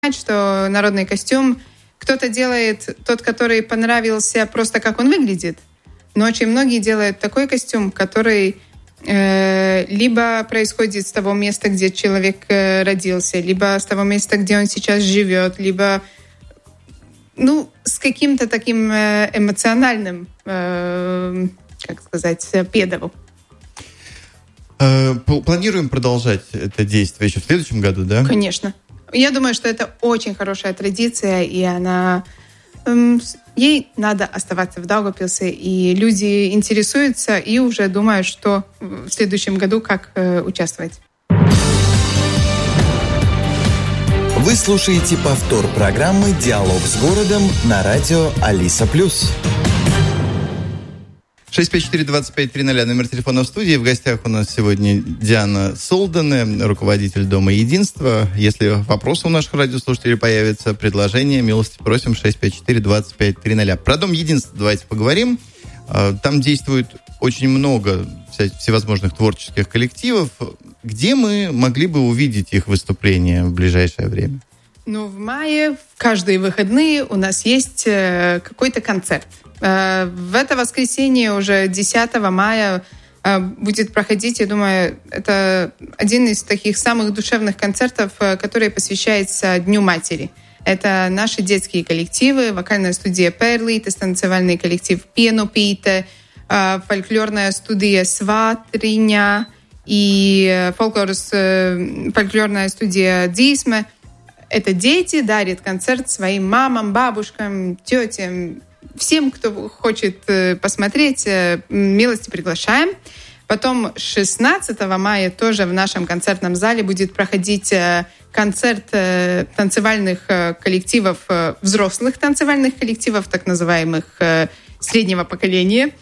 что народный костюм кто-то делает тот, который понравился просто как он выглядит, но очень многие делают такой костюм, который либо происходит с того места, где человек родился, либо с того места, где он сейчас живет, либо с каким-то таким эмоциональным, педалом. Планируем продолжать это действие еще в следующем году, да? Конечно. Я думаю, что это очень хорошая традиция, и она... ей надо оставаться в Даугавпилсе, и люди интересуются и уже думают, что в следующем году как участвовать. Вы слушаете повтор программы «Диалог с городом» на радио Алиса+. 654-2530, номер телефона в студии. В гостях у нас сегодня Диана Солдане, руководитель Дома единства. Если вопросы у наших радиослушателей появятся, предложения, милости просим, 654-2530. Про Дом единства давайте поговорим. Там действует очень много всевозможных творческих коллективов. Где мы могли бы увидеть их выступления в ближайшее время? В мае, в каждые выходные у нас есть какой-то концерт. В это воскресенье, уже 10 мая, будет проходить, я думаю, это один из таких самых душевных концертов, который посвящается Дню матери. Это наши детские коллективы, вокальная студия «Перлит», танцевальный коллектив «Pienupīte», фольклорная студия «Сватриня» и фольклорная студия «Дзисме». Это дети дарят концерт своим мамам, бабушкам, тетям, всем, кто хочет посмотреть, милости приглашаем. Потом 16 мая тоже в нашем концертном зале будет проходить концерт танцевальных коллективов, взрослых танцевальных коллективов, так называемых среднего поколения.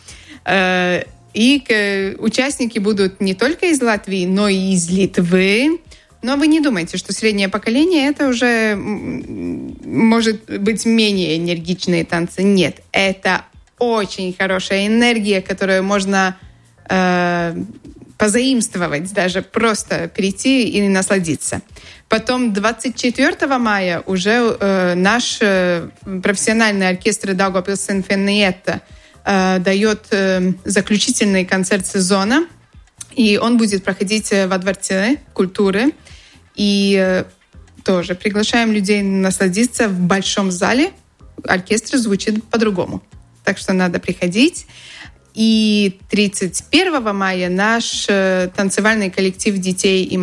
И участники будут не только из Латвии, но и из Литвы. Но вы не думайте, что среднее поколение это уже может быть менее энергичные танцы. Нет, это очень хорошая энергия, которую можно позаимствовать, даже просто прийти и насладиться. Потом 24 мая уже наш профессиональный оркестр Daugavpils Sinfonietta дает заключительный концерт сезона. И он будет проходить во Дворце культуры. И тоже приглашаем людей насладиться в большом зале. Оркестр звучит по-другому. Так что надо приходить. И 31 мая наш танцевальный коллектив детей и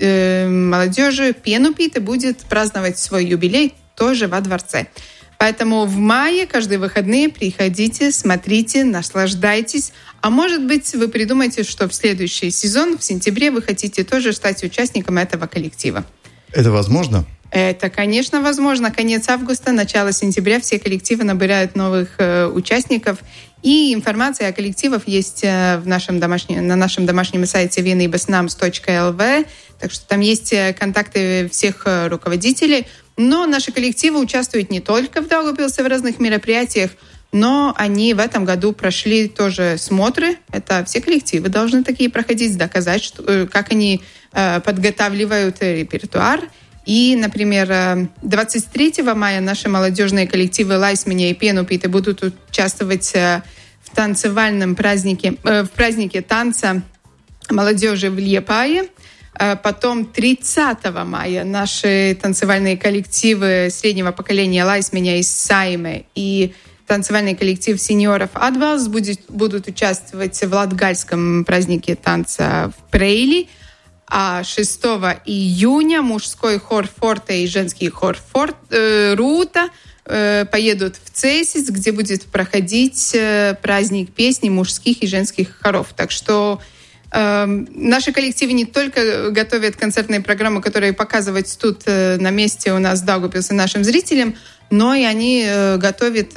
молодежи «Pienupīte» будет праздновать свой юбилей тоже во Дворце. Поэтому в мае каждые выходные приходите, смотрите, наслаждайтесь. А может быть, вы придумаете, что в следующий сезон, в сентябре, вы хотите тоже стать участником этого коллектива. Это возможно? Это, конечно, возможно. Конец августа, начало сентября все коллективы набирают новых участников. И информация о коллективах есть на нашем домашнем сайте vienībasnams.lv. Так что там есть контакты всех руководителей. Но наши коллективы участвуют не только в Даугавпилсе в разных мероприятиях, но они в этом году прошли тоже смотры. Это все коллективы должны такие проходить, доказать, как они подготавливают репертуар. И, например, 23 мая наши молодежные коллективы «Laismiņa» и «Pienupīte» будут участвовать в танцевальном празднике, в празднике танца молодежи в Лиепае. Потом 30 мая наши танцевальные коллективы среднего поколения «Laismiņa» из Сайме и танцевальный коллектив сеньоров «Atbalsts» будут участвовать в латгальском празднике танца в Прейли. А 6 июня мужской хор «Форте» и женский хор «Рута» поедут в Цесис, где будет проходить праздник песни мужских и женских хоров. Так что наши коллективы не только готовят концертные программы, которые показывать тут на месте у нас в Даугавпилсе нашим зрителям, но и они готовят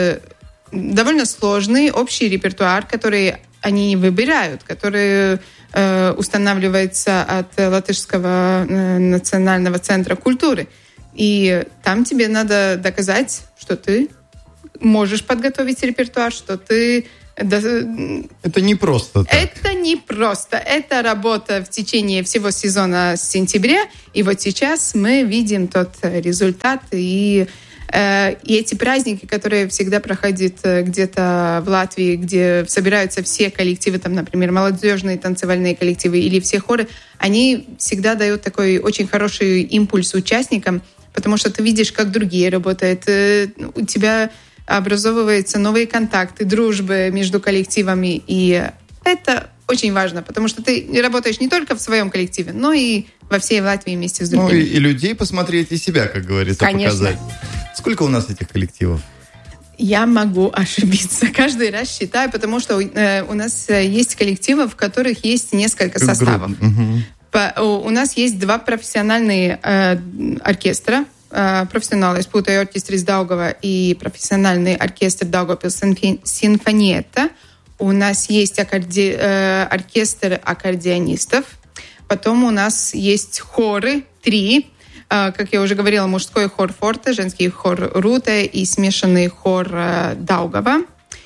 довольно сложный общий репертуар, который они выбирают, который устанавливается от Латышского национального центра культуры. И там тебе надо доказать, что ты можешь подготовить репертуар, что ты Это не просто так. Это не просто. Это работа в течение всего сезона с сентября. И вот сейчас мы видим тот результат. И эти праздники, которые всегда проходят где-то в Латвии, где собираются все коллективы, там, например, молодежные танцевальные коллективы или все хоры, они всегда дают такой очень хороший импульс участникам, потому что ты видишь, как другие работают. У тебя образовываются новые контакты, дружбы между коллективами. И это очень важно, потому что ты работаешь не только в своем коллективе, но и во всей Латвии вместе с другими. Ну и людей посмотреть, и себя, как говорится, Конечно. показать. Сколько у нас этих коллективов? Я могу ошибиться. Каждый раз считаю, потому что у нас есть коллективы, в которых есть несколько составов. У нас есть 2 профессиональные оркестра. Профессиональный спутая оркестр из Даугава и профессиональный оркестр Daugavpils Sinfonietta. У нас есть оркестр аккордеонистов. Потом у нас есть хоры 3. Как я уже говорила, мужской хор Форте, женский хор Руте и смешанный хор Даугава.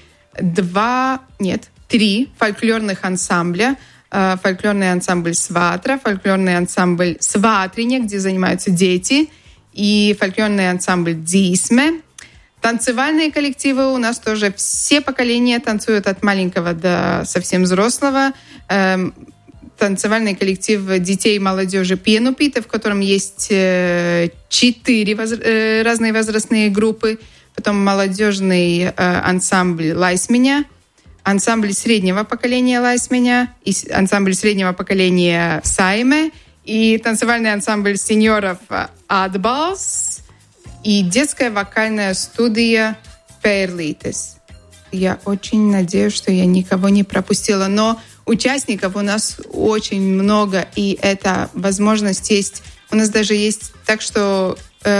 3 фольклорных ансамбля. Фольклорный ансамбль Сватра, фольклорный ансамбль Сватриня, где занимаются дети, и фольклорный ансамбль Дзисме. Танцевальные коллективы у нас тоже все поколения танцуют от маленького до совсем взрослого. Танцевальный коллектив детей и молодежи Пенупита, в котором есть 4 разные возрастные группы. Потом молодежный ансамбль Лайсменя, ансамбль среднего поколения Лайсменя, и ансамбль среднего поколения Сайме, и танцевальный ансамбль сеньоров Atbalsts, и детская вокальная студия Pērlītes. Я очень надеюсь, что я никого не пропустила, но участников у нас очень много, и эта возможность есть. У нас даже есть так, что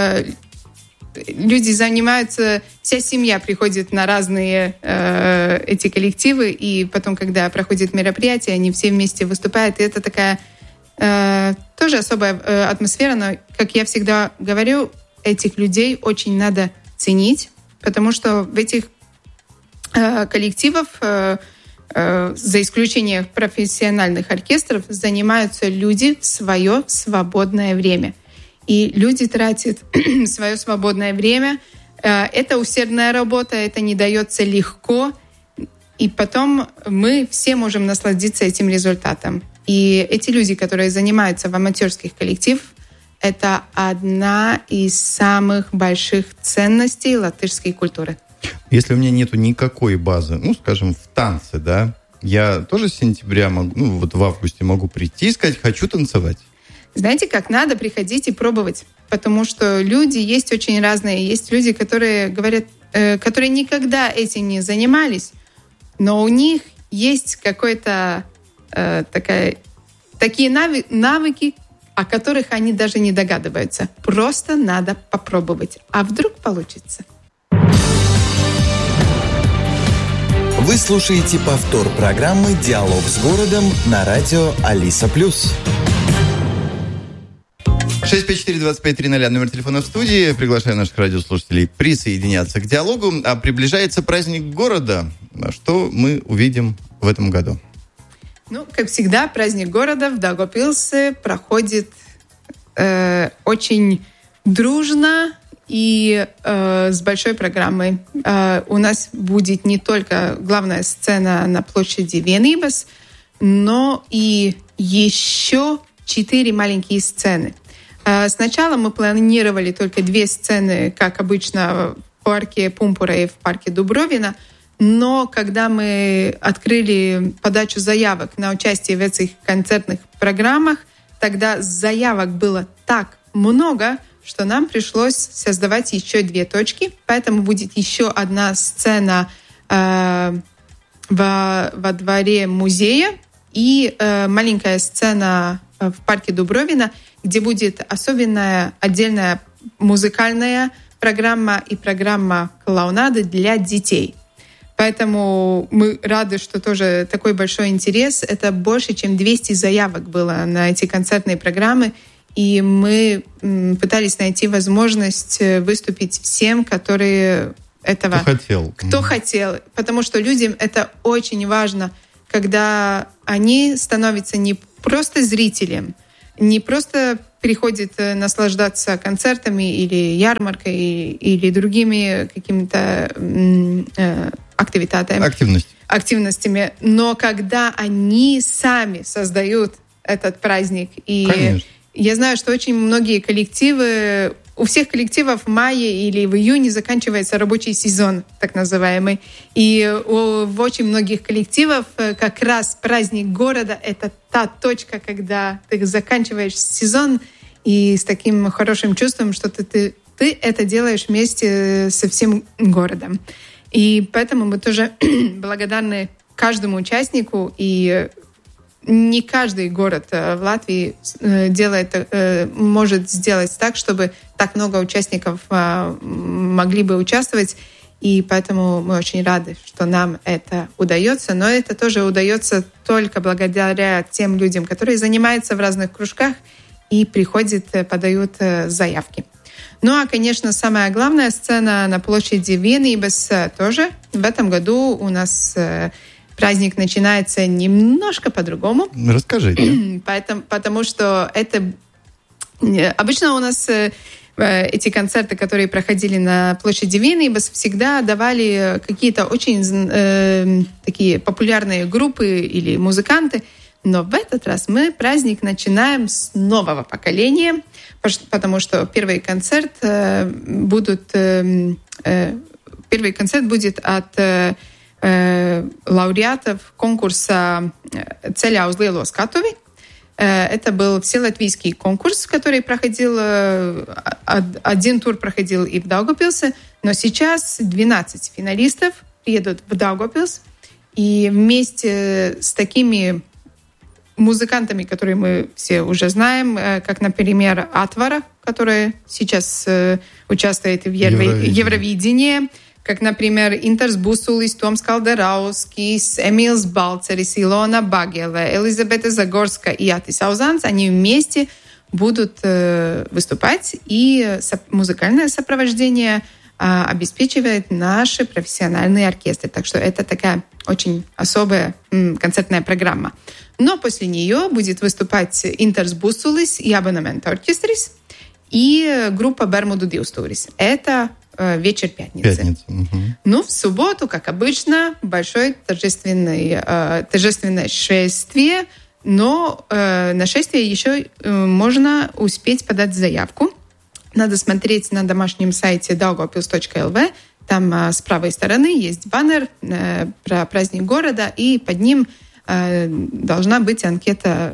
люди занимаются, вся семья приходит на разные эти коллективы, и потом, когда проходит мероприятие, они все вместе выступают, и это такая тоже особая атмосфера, но, как я всегда говорю, этих людей очень надо ценить, потому что в этих коллективах, за исключением профессиональных оркестров, занимаются люди в свое свободное время. И люди тратят свое свободное время. Это усердная работа, это не дается легко. И потом мы все можем насладиться этим результатом. И эти люди, которые занимаются в аматерских коллективах, это одна из самых больших ценностей латышской культуры. Если у меня нету никакой базы, скажем, в танце, да, я тоже с сентября могу, в августе могу прийти и сказать, хочу танцевать. Знаете, как надо приходить и пробовать, потому что люди есть очень разные. Есть люди, которые говорят, которые никогда этим не занимались, но у них есть какой-то такие навыки, о которых они даже не догадываются. Просто надо попробовать. А вдруг получится? Вы слушаете повтор программы «Диалог с городом» на радио Алиса+. 654-2530, номер телефона в студии. Приглашаю наших радиослушателей присоединяться к диалогу. А приближается праздник города. Что мы увидим в этом году? Как всегда, праздник города в Daugavpils'е проходит очень дружно и с большой программой. У нас будет не только главная сцена на площади Vienības, но и еще 4 маленькие сцены. Сначала мы планировали только 2 сцены, как обычно, в парке Пумпура и в парке Дубровина, но когда мы открыли подачу заявок на участие в этих концертных программах, тогда заявок было так много, что нам пришлось создавать еще 2 точки, поэтому будет еще одна сцена во дворе музея и маленькая сцена в парке Дубровина, где будет особенная отдельная музыкальная программа и программа клоунады для детей. Поэтому мы рады, что тоже такой большой интерес. Это больше, чем 200 заявок было на эти концертные программы. И мы пытались найти возможность выступить всем, которые этого. Кто хотел. Потому что людям это очень важно, когда они становятся не просто зрителем, не просто приходят наслаждаться концертами или ярмаркой, или другими какими-то активностями, но когда они сами создают этот праздник. И Конечно. Я знаю, что очень многие коллективы, у всех коллективов в мае или в июне заканчивается рабочий сезон, так называемый. И в очень многих коллективов как раз праздник города — это та точка, когда ты заканчиваешь сезон и с таким хорошим чувством, что ты это делаешь вместе со всем городом. И поэтому мы тоже благодарны каждому участнику, и не каждый город в Латвии может сделать так, чтобы так много участников могли бы участвовать, и поэтому мы очень рады, что нам это удается, но это тоже удается только благодаря тем людям, которые занимаются в разных кружках и приходят, подают заявки. Ну, а, конечно, самая главная сцена на площади Vienības тоже. В этом году у нас праздник начинается немножко по-другому. Расскажите. Потому что это... Обычно у нас эти концерты, которые проходили на площади Vienības, всегда давали какие-то очень такие популярные группы или музыканты. Но в этот раз мы праздник начинаем с нового поколения, потому что первый концерт будет от лауреатов конкурса «Ceļā uz lielo skatuvi». Это был вселатвийский конкурс, который проходил, один тур проходил и в Даугавпилсе, но сейчас 12 финалистов приедут в Даугавпилс, и вместе с такими музыкантами, которые мы все уже знаем, как, например, Аtvara, которая сейчас участвует в Евровидении, как, например, Inters Busulis, Toms Kalderauskis, Эмилс Балцерис, Илона Багела, Элизабета Загорска и Атис Аузанс, они вместе будут выступать, и музыкальное сопровождение обеспечивает наши профессиональные оркестры. Так что это такая очень особая концертная программа. Но после нее будет выступать Inters Busulis и Abonement Orchestris и группа Bermudu Divstūris. Это вечер пятницы. Угу. Ну, в субботу, как обычно, большое торжественное шествие, но на шествие еще можно успеть подать заявку. Надо смотреть на домашнем сайте daugavpils.lv. Там с правой стороны есть баннер про праздник города, и под ним должна быть анкета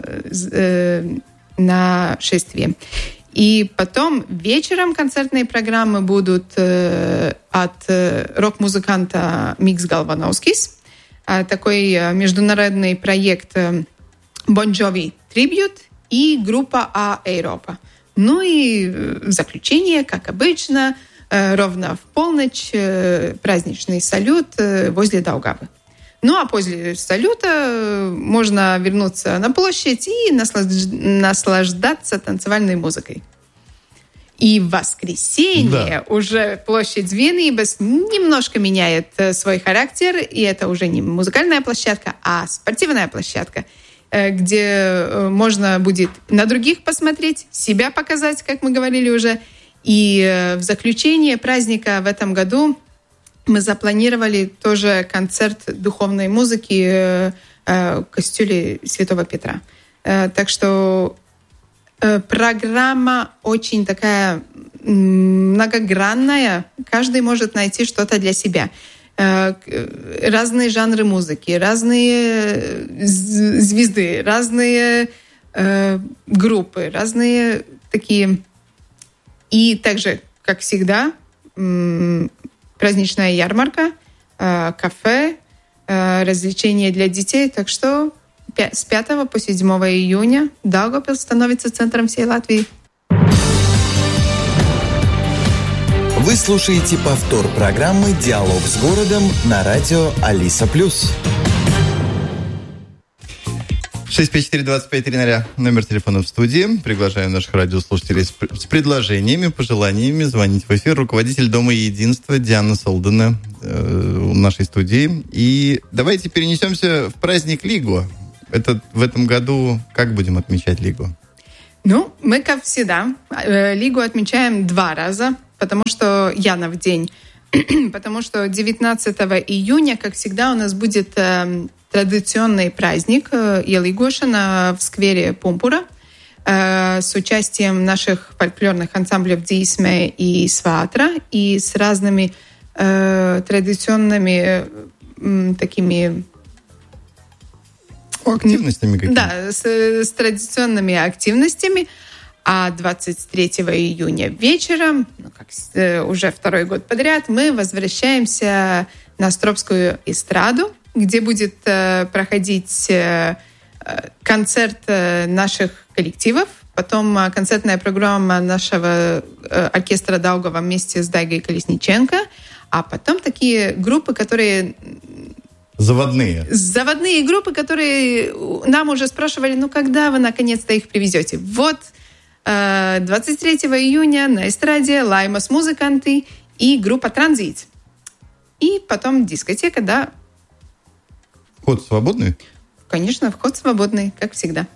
на шествие. И потом вечером концертные программы будут от рок-музыканта Микс Галвановскис, такой международный проект Bon Jovi Tribute и группа А-Европа. Ну и в заключение, как обычно, ровно в полночь праздничный салют возле Даугавы. Ну а после салюта можно вернуться на площадь и наслаждаться танцевальной музыкой. И в воскресенье уже площадь Vienības немножко меняет свой характер, и это уже не музыкальная площадка, а спортивная площадка, где можно будет на других посмотреть, себя показать, как мы говорили уже. И в заключение праздника в этом году мы запланировали тоже концерт духовной музыки в костеле Святого Петра. Так что программа очень такая многогранная. Каждый может найти что-то для себя. Разные жанры музыки, разные звезды, разные группы, разные такие. И также, как всегда, праздничная ярмарка, кафе, развлечения для детей. Так что с 5 по 7 июня Даугавпилс становится центром всей Латвии. Вы слушаете повтор программы «Диалог с городом» на радио Алиса+. 654-2530, номер телефона в студии. Приглашаем наших радиослушателей с предложениями, пожеланиями звонить в эфир. Руководитель Дома единства Диана Солдена в нашей студии. И давайте перенесемся в праздник Лиго. В этом году как будем отмечать Лигу? Мы, как всегда, Лигу отмечаем 2 раза, потому что Янов день. Потому что 19 июня, как всегда, у нас будет традиционный праздник Елигошина в сквере Пумпура с участием наших фольклорных ансамблев Дисме и Сватра и с разными традиционными такими... активностями какими-то? Да, с традиционными активностями. А 23 июня вечером, уже 2-й год подряд, мы возвращаемся на Стропскую эстраду, где будет проходить концерт наших коллективов, потом концертная программа нашего оркестра Даугава вместе с Дайгой Колесниченко, а потом такие группы, которые... Заводные группы, которые нам уже спрашивали, когда вы наконец-то их привезете. 23 июня на эстраде Лаймас музыканты и группа Транзит. И потом дискотека, да. Вход свободный? Конечно, вход свободный, как всегда.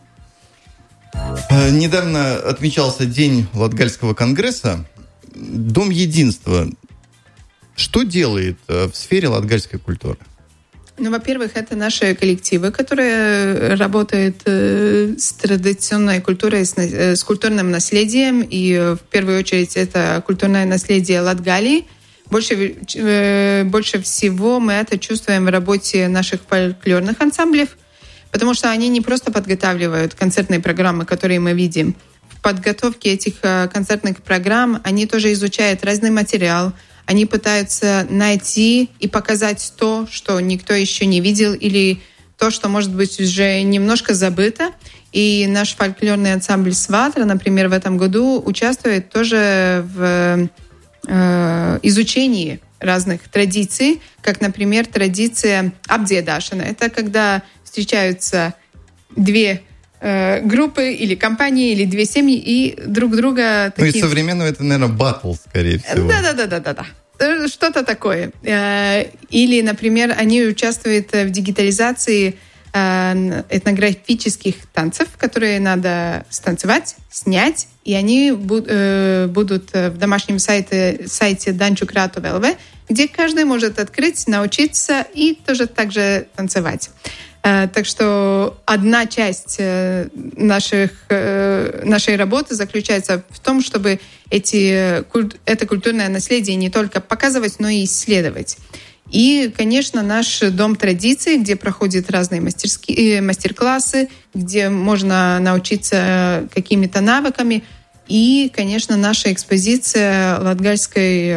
Недавно отмечался День Латгальского конгресса. Дом единства. Что делает в сфере латгальской культуры? Во-первых, это наши коллективы, которые работают с традиционной культурой, с культурным наследием. И в первую очередь это культурное наследие Латгалии. Больше всего мы это чувствуем в работе наших фольклорных ансамблев, потому что они не просто подготавливают концертные программы, которые мы видим. В подготовке этих концертных программ они тоже изучают разный материал. Они пытаются найти и показать то, что никто еще не видел, или то, что, может быть, уже немножко забыто. И наш фольклорный ансамбль «Сватра», например, в этом году участвует тоже в изучении разных традиций, как, например, традиция абдзедашина. Это когда встречаются 2 группы или компании, или 2 семьи и друг друга... И современно это, наверное, батл, скорее всего. Да. Что-то такое. Или, например, они участвуют в дигитализации этнографических танцев, которые надо станцевать, снять, и они будут в домашнем сайте Данчук-Рату ЛВ, где каждый может открыть, научиться и тоже так же танцевать. Так что одна часть нашей работы заключается в том, чтобы это культурное наследие не только показывать, но и исследовать. И, конечно, наш дом традиций, где проходят разные мастер-классы, где можно научиться какими-то навыками. И, конечно, наша экспозиция латгальской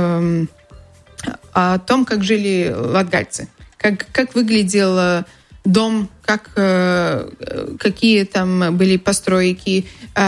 о том, как жили латгальцы, как выглядел дом, какие там были постройки,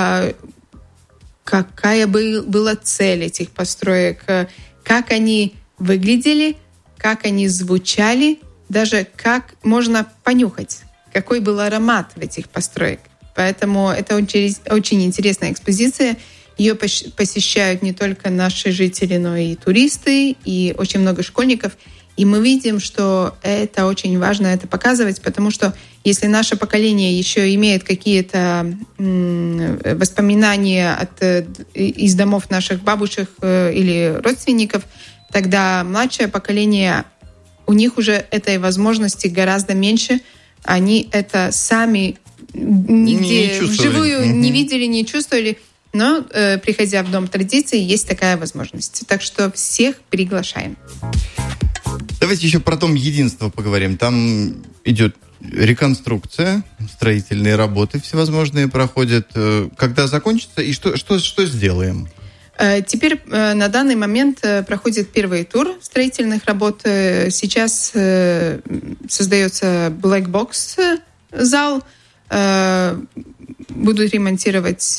какая была цель этих построек, как они выглядели, как они звучали, даже как можно понюхать, какой был аромат в этих построек. Поэтому это очень интересная экспозиция. Ее посещают не только наши жители, но и туристы, и очень много школьников. И мы видим, что это очень важно это показывать, потому что если наше поколение еще имеет какие-то воспоминания из домов наших бабушек или родственников, тогда младшее поколение, у них уже этой возможности гораздо меньше. Они это сами нигде вживую не видели, не чувствовали. Но, приходя в Дом традиций, есть такая возможность. Так что всех приглашаем. Давайте еще про Дом единства поговорим. Там идет реконструкция, строительные работы всевозможные проходят. Когда закончится и что сделаем? Теперь на данный момент проходит первый тур строительных работ. Сейчас создается Black Box зал. Будут ремонтировать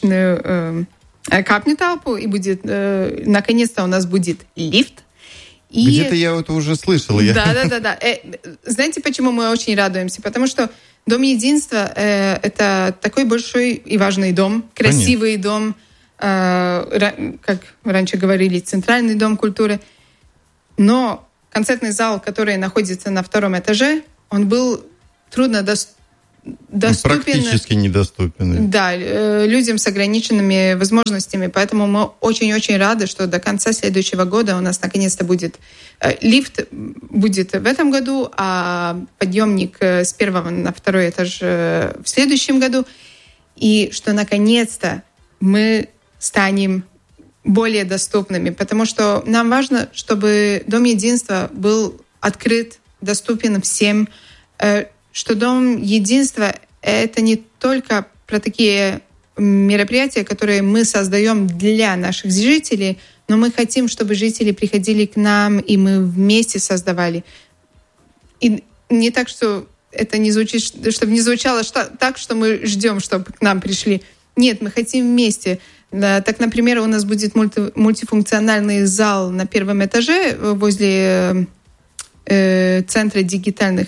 лестничную капню толпу, и будет наконец-то у нас будет лифт. И... Где-то я это уже слышал. Да. Знаете, почему мы очень радуемся? Потому что Дом Единства это такой большой и важный дом, красивый дом, как раньше говорили, центральный дом культуры. Но концертный зал, который находится на 2 этаже, он был трудно доступен. Практически недоступен. Да, людям с ограниченными возможностями. Поэтому мы очень-очень рады, что до конца следующего года у нас наконец-то будет лифт будет в этом году, а подъемник с 1 на 2 этаж в следующем году. И что наконец-то мы станем более доступными. Потому что нам важно, чтобы Дом Единства был открыт, доступен всем, что Дом Единства — это не только про такие мероприятия, которые мы создаем для наших жителей, но мы хотим, чтобы жители приходили к нам, и мы вместе создавали. И не так, что это не звучит, чтобы не звучало так, что мы ждем, чтобы к нам пришли. Нет, мы хотим вместе. Так, например, у нас будет мультифункциональный зал на 1 этаже возле центра дигитальных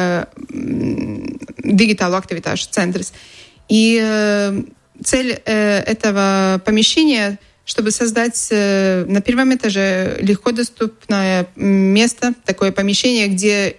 Digital Activitāšu центрс. И цель этого помещения, чтобы создать на 1 этаже легко доступное место, такое помещение, где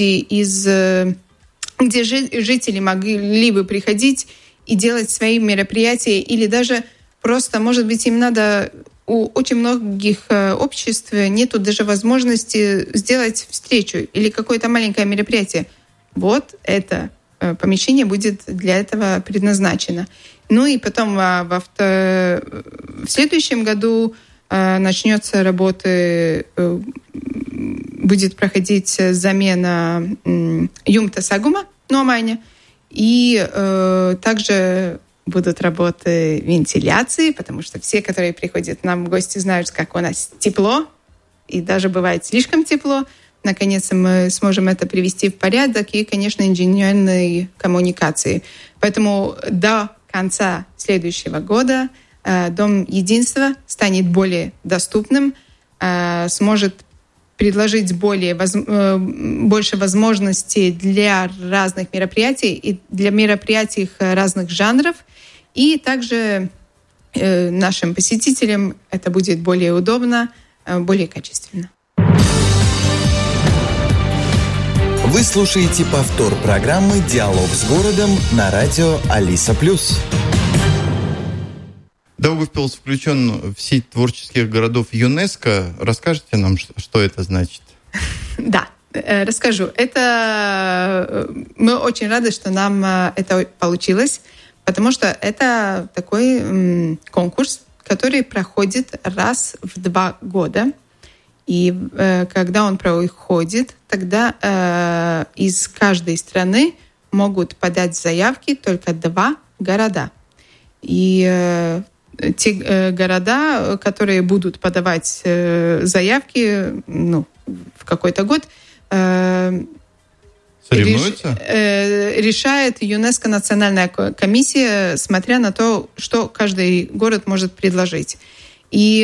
где жители могли бы приходить и делать свои мероприятия, или даже просто, может быть, им надо... У очень многих обществ нету даже возможности сделать встречу или какое-то маленькое мероприятие. Вот это помещение будет для этого предназначено. Ну и потом в следующем году начнется работа, будет проходить замена Юмта Сагума Номайня, и также будут работы вентиляции, потому что все, которые приходят к нам в гости, знают, как у нас тепло, и даже бывает слишком тепло. Наконец мы сможем это привести в порядок, и, конечно, инженерные коммуникации. Поэтому до конца следующего года Дом Единства станет более доступным, сможет предложить больше возможностей для разных мероприятий и для мероприятий разных жанров. И также нашим посетителям это будет более удобно, более качественно. Вы слушаете повтор программы «Диалог с городом» на радио Алиса+. Даугавпилс включен в сеть творческих городов ЮНЕСКО. Расскажите нам, что это значит? Да, расскажу. Мы очень рады, что нам это получилось, потому что это такой конкурс, который проходит раз в 2 года. И когда он проходит, тогда из каждой страны могут подать заявки только 2 города. И те города, которые будут подавать заявки в какой-то год, решает ЮНЕСКО национальная комиссия, смотря на то, что каждый город может предложить. И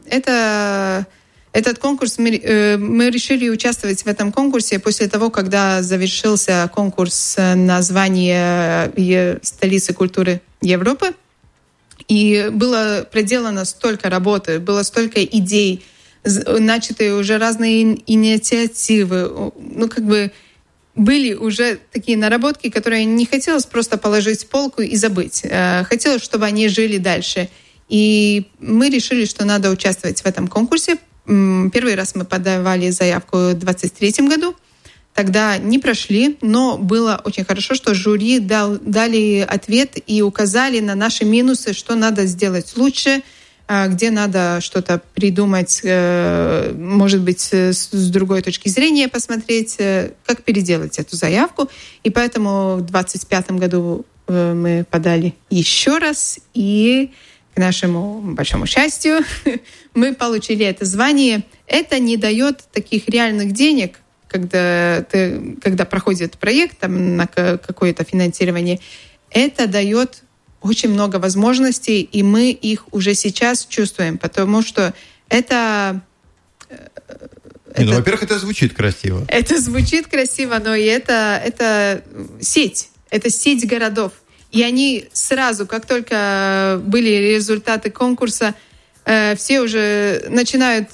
этот конкурс, мы решили участвовать в этом конкурсе после того, когда завершился конкурс на звание столицы культуры Европы. И было проделано столько работы, было столько идей, начаты уже разные инициативы. Были уже такие наработки, которые не хотелось просто положить в полку и забыть. Хотелось, чтобы они жили дальше. И мы решили, что надо участвовать в этом конкурсе. Первый раз мы подавали заявку в 2023 году. Тогда не прошли, но было очень хорошо, что жюри дали ответ и указали на наши минусы, что надо сделать лучше, где надо что-то придумать, может быть, с другой точки зрения посмотреть, как переделать эту заявку. И поэтому в 2025 году мы подали еще раз, и к нашему большому счастью мы получили это звание. Это не дает таких реальных денег, когда проходит проект там, на какое-то финансирование. Это дает очень много возможностей, и мы их уже сейчас чувствуем, потому что это во-первых, это звучит красиво. Это звучит красиво, но и это сеть. Это сеть городов. И они сразу, как только были результаты конкурса, все уже начинают...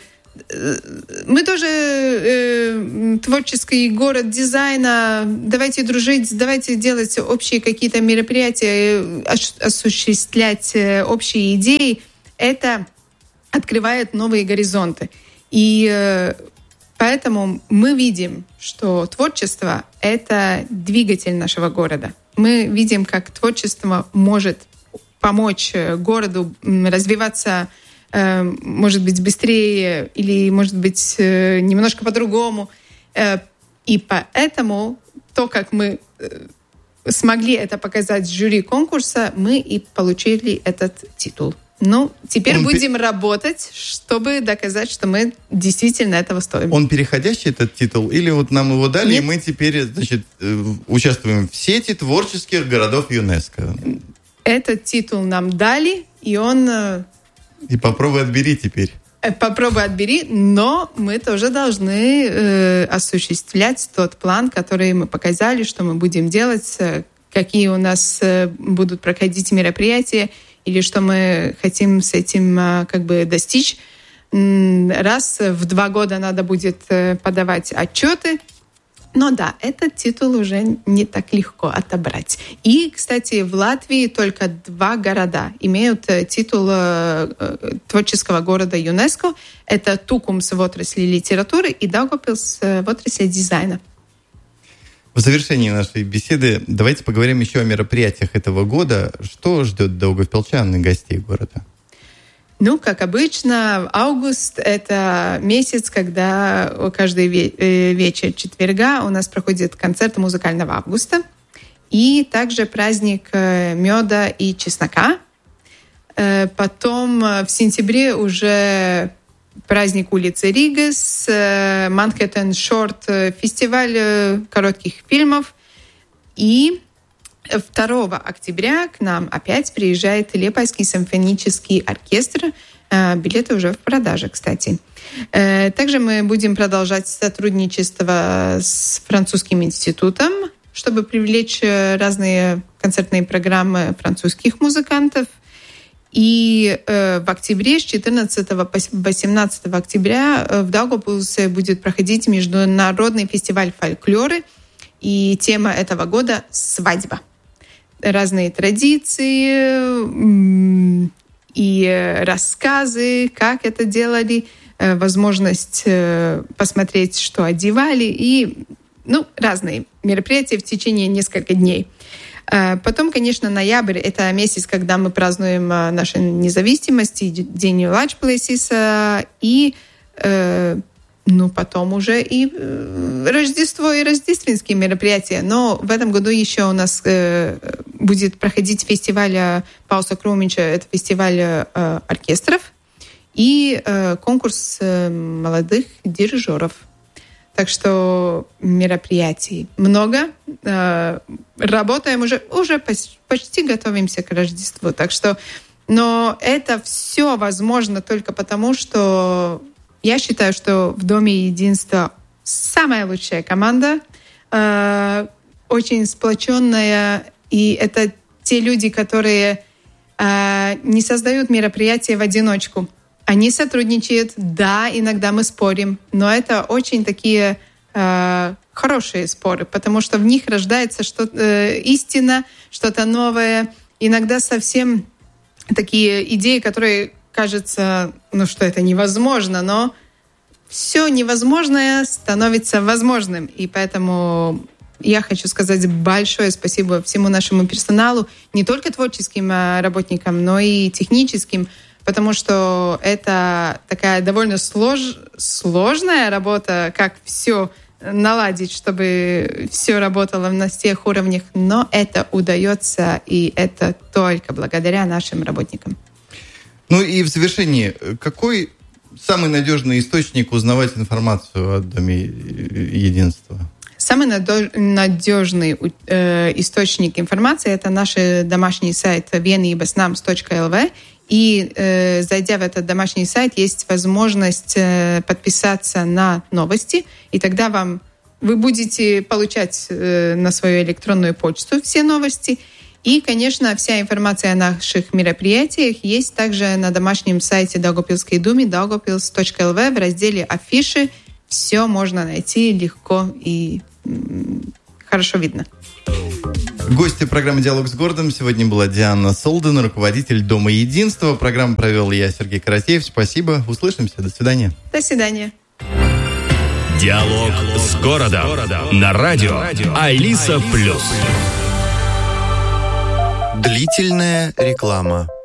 Мы тоже творческий город дизайна. Давайте дружить, давайте делать общие какие-то мероприятия, осуществлять общие идеи. Это открывает новые горизонты. И поэтому мы видим, что творчество — это двигатель нашего города. Мы видим, как творчество может помочь городу развиваться, может быть, быстрее или, может быть, немножко по-другому. И поэтому то, как мы смогли это показать в жюри конкурса, мы и получили этот титул. Ну, теперь будем работать, чтобы доказать, что мы действительно этого стоим. Он переходящий, этот титул? Или вот нам его дали, Нет. и мы теперь, значит, участвуем в сети творческих городов ЮНЕСКО? Этот титул нам дали, и он... И попробуй отбери теперь. Попробуй отбери, но мы тоже должны осуществлять тот план, который мы показали, что мы будем делать, какие у нас будут проходить мероприятия, или что мы хотим с этим как бы достичь. Раз в 2 года надо будет подавать отчеты. Но да, этот титул уже не так легко отобрать. И, кстати, в Латвии только 2 города имеют титул творческого города ЮНЕСКО. Это Тукумс в отрасли литературы и Даугавпилс в отрасли дизайна. В завершении нашей беседы давайте поговорим еще о мероприятиях этого года. Что ждет даугавпилчан и гостей города? Ну, как обычно, август — это месяц, когда каждый вечер четверга у нас проходит концерт музыкального августа. И также праздник меда и чеснока. Потом в сентябре уже праздник улицы Ригас, Манхэттен Шорт, фестиваль коротких фильмов. И 2 октября к нам опять приезжает Лиепайский симфонический оркестр. Билеты уже в продаже, кстати. Также мы будем продолжать сотрудничество с французским институтом, чтобы привлечь разные концертные программы французских музыкантов. И в октябре, с 14 по 18 октября в Даугавпилсе будет проходить международный фестиваль фольклора. И тема этого года — свадьба. Разные традиции и рассказы, как это делали, возможность посмотреть, что одевали, и разные мероприятия в течение нескольких дней. Потом, конечно, ноябрь — это месяц, когда мы празднуем нашу независимость, и День Латвijas, и потом уже и Рождество, и рождественские мероприятия. Но в этом году еще у нас будет проходить фестиваль Пауса Крумича, это фестиваль оркестров, и конкурс молодых дирижеров. Так что мероприятий много. Работаем уже почти готовимся к Рождеству. Так что, но это все возможно только потому, что я считаю, что в Доме единства самая лучшая команда, очень сплоченная, и это те люди, которые не создают мероприятия в одиночку. Они сотрудничают, да, иногда мы спорим, но это очень такие хорошие споры, потому что в них рождается что-то истина, что-то новое, иногда совсем такие идеи, которые кажется, что это невозможно, но все невозможное становится возможным. И поэтому я хочу сказать большое спасибо всему нашему персоналу, не только творческим работникам, но и техническим, потому что это такая довольно сложная работа, как все наладить, чтобы все работало на всех уровнях, но это удается, и это только благодаря нашим работникам. Ну и в завершении, какой самый надежный источник узнавать информацию о Доме единства? Самый надежный источник информации — это наш домашний сайт vienībasnams.lv И зайдя в этот домашний сайт, есть возможность подписаться на новости, и тогда вы будете получать на свою электронную почту все новости. И, конечно, вся информация о наших мероприятиях есть также на домашнем сайте Даугавпилской думы daugavpils.lv в разделе «Афиши». Все можно найти легко и хорошо видно. Гостья программы «Диалог с городом» сегодня была Диана Солден, руководитель Дома единства. Программу провел я, Сергей Каратеев. Спасибо. Услышимся. До свидания. До свидания. Диалог с городом на радио Алиса+. Длительная реклама.